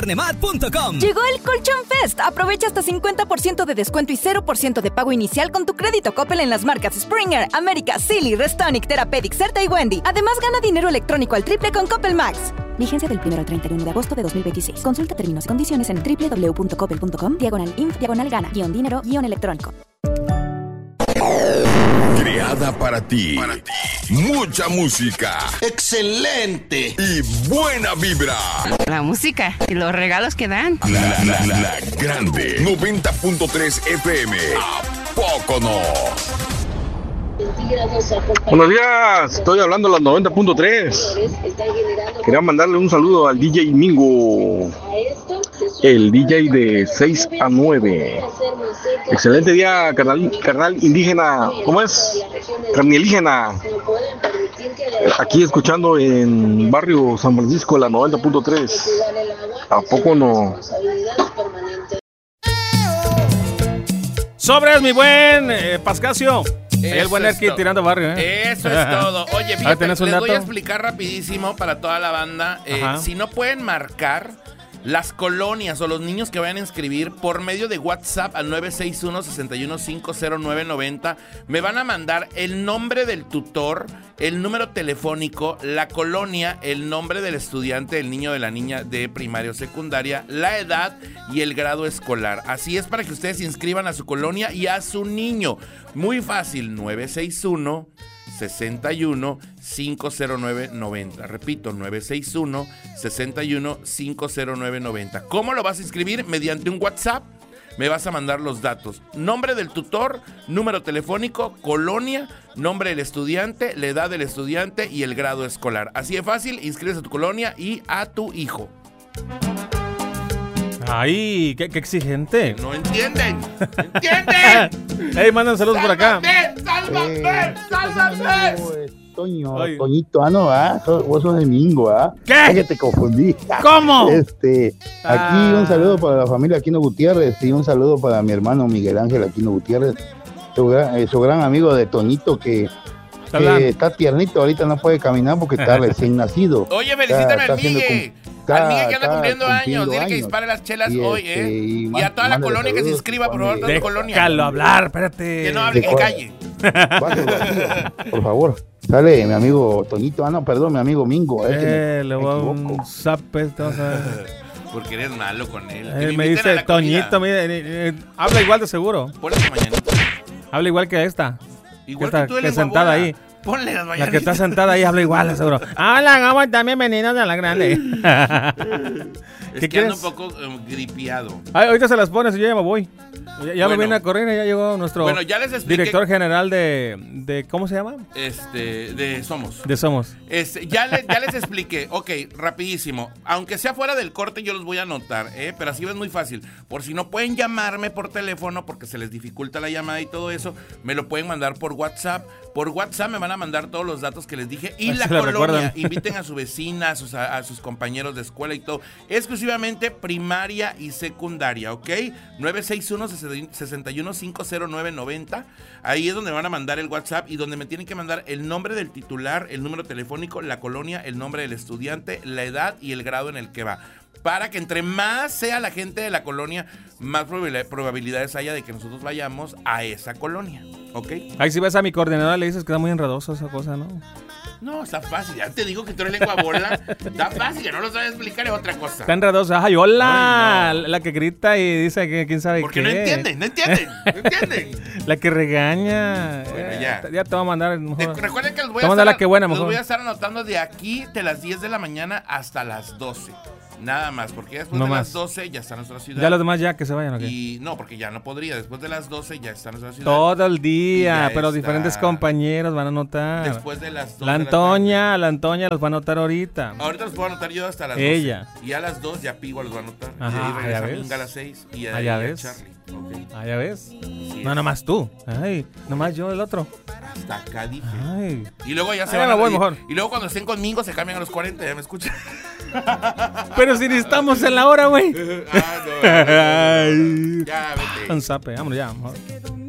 Cinemat.com. Llegó el Colchón Fest. Aprovecha hasta 50% de descuento y 0% de pago inicial con tu crédito Coppel en las marcas Springer, América, Silly, Restonic, Therapeutic, Certa y Wendy. Además, gana dinero electrónico al triple con Coppel Max. Vigencia del 1 al 31 de agosto de 2026. Consulta términos y condiciones en www.coppel.com/inf/gana-dinero-electrónico. Creada para ti. Mucha música. ¡Excelente! Y buena vibra. La música y los regalos que dan. La grande 90.3 FM. ¿A poco no? Buenos días, estoy hablando a las 90.3. Quería mandarle un saludo al DJ Mingo, el DJ de 6 a 9. Excelente día, carnal indígena. ¿Cómo es? Carnielígena. Aquí escuchando en barrio San Francisco, la 90.3. ¿A poco no? Sobres, mi buen Pascasio. El buen Erky tirando barrio, Eso es todo. Oye, fíjate, les dato? voy a explicar rapidísimo para toda la banda. Si no pueden marcar las colonias o los niños que vayan a inscribir por medio de WhatsApp al 961-61-50990, me van a mandar el nombre del tutor, el número telefónico, la colonia, el nombre del estudiante, del niño, de la niña de primaria o secundaria, la edad y el grado escolar. Así es para que ustedes se inscriban a su colonia y a su niño. Muy fácil, 961-61-50990. Repito, 961-61-50990. ¿Cómo lo vas a inscribir? Mediante un WhatsApp. Me vas a mandar los datos: nombre del tutor, número telefónico, colonia, nombre del estudiante, la edad del estudiante y el grado escolar. Así de fácil, inscribes a tu colonia y a tu hijo. Ay, qué exigente. No entienden. ¿Entienden? Hey, mandan saludos por acá. ¡Sálvame! Toñito, no, vos sos de Mingo, ¿Qué? Que te confundí. ¿Cómo? Aquí un saludo para la familia Aquino Gutiérrez y un saludo para mi hermano Miguel Ángel Aquino Gutiérrez, su gran amigo de Toñito que está tiernito, ahorita no puede caminar porque está recién nacido. Oye, felicítame al Migue. Al Migue que anda cumpliendo años. Dile que dispare las chelas hoy, y a toda la colonia que se inscriba, por favor, toda la colonia. Déjalo hablar, espérate. Que no hable, que calle. Por favor. Sale mi amigo Toñito, mi amigo Mingo. Le voy a un zape, porque eres malo con él. Me dice Toñito, habla igual de seguro. Ponle la mañanita. Habla igual que esta. Igual que tú, que sentada ahí. Ponle las mañanitas. La que está sentada ahí habla igual, seguro. Hola, ¿cómo están? Bienvenidos a la grande. Es que ando un poco gripiado. Ay, ahorita se las pones y yo ya me voy. Ya me viene a correr y ya llegó nuestro ya les expliqué, director general de ¿cómo se llama? De Somos. De Somos. Ya les expliqué. Ok, rapidísimo. Aunque sea fuera del corte, yo los voy a anotar, pero así es muy fácil. Por si no pueden llamarme por teléfono porque se les dificulta la llamada y todo eso, me lo pueden mandar por WhatsApp. Por WhatsApp me van a mandar todos los datos que les dije y la colonia. Inviten a su vecina, a sus compañeros de escuela y todo. Exclusivamente primaria y secundaria, ¿ok? 961-61-50990. Ahí es donde van a mandar el WhatsApp y donde me tienen que mandar el nombre del titular, el número telefónico, la colonia, el nombre del estudiante, la edad y el grado en el que va. Para que entre más sea la gente de la colonia, más probabilidades haya de que nosotros vayamos a esa colonia, ¿ok? Ahí si ves a mi coordinadora le dices que está muy enredoso esa cosa, ¿no? No, está fácil. Ya te digo que tú eres lengua bola. Está fácil, que no lo sabes explicar, es otra cosa. Está enredoso. Ay, hola. Ay, no. La que grita y dice que quién sabe porque qué. Porque no entienden. La que regaña. Bueno, ya te voy a mandar. Recuerden que los voy a estar anotando de aquí de las 10 de la mañana hasta las 12. Nada más, porque después de las 12 ya está nuestra ciudad. Ya los demás ya que se vayan, ¿ok? Y no, porque ya no podría. Después de las 12 ya está nuestra ciudad. Todo el día, pero diferentes compañeros van a anotar. Después de las 12. La Antonia los va a anotar ahorita. Ahorita los puedo anotar yo hasta las 12. Ella. Y a las 2 ya Pigo los va a anotar. Ajá, y ahí regresa Minga a las 6. Y ahí ya a ves. Charlie. Okay. Ya ves. No, nomás tú. Ay, nomás yo, el otro. Hasta acá dije. Ay. Y luego ya se van a voy mejor. Y luego cuando estén conmigo se cambian a los 40, ya me escuchan. Pero si ni estamos en la hora, güey. No. Ya, vete. Un zape, vámonos ya. Mejor.